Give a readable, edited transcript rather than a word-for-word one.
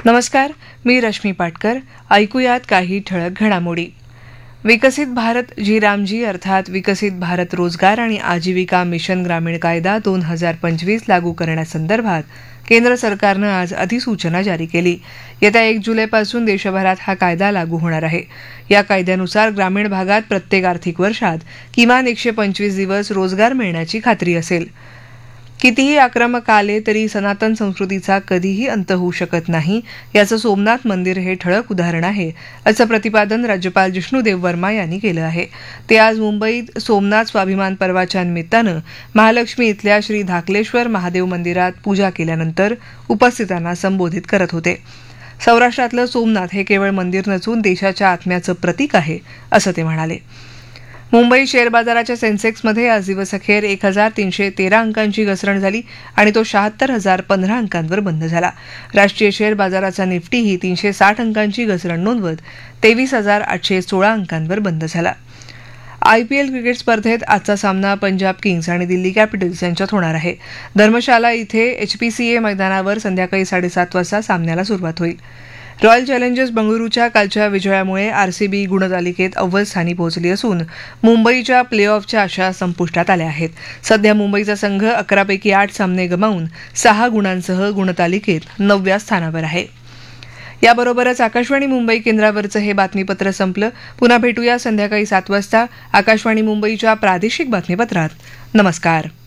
नमस्कार, मी रश्मी पाटकर. ऐकूयात काही ठळक घडामोडी. विकसित भारत जी रामजी अर्थात विकसित भारत रोजगार आणि आजीविका मिशन ग्रामीण कायदा 2025 लागू करण्यासंदर्भात केंद्र सरकारनं आज अधिसूचना जारी केली. येत्या 1 जुलैपासून देशभरात हा कायदा लागू होणार आहे. या कायद्यानुसार ग्रामीण भागात प्रत्येक आर्थिक वर्षात किमान 125 दिवस रोजगार मिळण्याची खात्री असेल. कितीही आक्रमक आले तरी सनातन संस्कृतीचा कधीही अंत होऊ शकत नाही, याचं सोमनाथ मंदिर हे ठळक उदाहरण आहे, असं प्रतिपादन राज्यपाल जिष्णुदेव वर्मा यांनी केलं आहे. ते आज मुंबईत सोमनाथ स्वाभिमान पर्वाच्या निमित्तानं महालक्ष्मी इथल्या श्री धाकलेश्वर महादेव मंदिरात पूजा केल्यानंतर उपस्थितांना संबोधित करत होते. सौराष्ट्रातलं सोमनाथ हे केवळ मंदिर नसून देशाच्या आत्म्याचं प्रतीक आहे, असं ते म्हणाले. मुंबई शेअर बाजाराच्या सेन्सेक्समध्ये आज दिवसअखेर 1313 अंकांची घसरण झाली आणि तो 76,015 अंकांवर बंद झाला. राष्ट्रीय शेअर बाजाराचा निफ्टीही 360 अंकांची घसरण नोंदवत 23,816 अंकांवर बंद झाला. IPL क्रिकेट स्पर्धेत आजचा सामना पंजाब किंग्स आणि दिल्ली कॅपिटल्स यांच्यात होणार आहे. धर्मशाला इथे HPCA मैदानावर संध्याकाळी 7:30 वाजता सामन्याला सुरुवात होईल. रॉयल चॅलेंजर्स बंगळुरूच्या कालच्या विजयामुळे RCB गुणतालिकेत अव्वल स्थानी पोहोचली असून मुंबईच्या प्ले ऑफच्या आशा संपुष्टात आल्या आहेत. सध्या मुंबईचा संघ 11 पैकी 8 सामने गमावून 6 गुणांसह गुणतालिकेत 9व्या स्थानावर आहे. याबरोबरच आकाशवाणी मुंबई केंद्रावरचं हे बातमीपत्र संपलं. पुन्हा भेटूया संध्याकाळी 7 वाजता आकाशवाणी मुंबईच्या प्रादेशिक बातमीपत्रात. नमस्कार.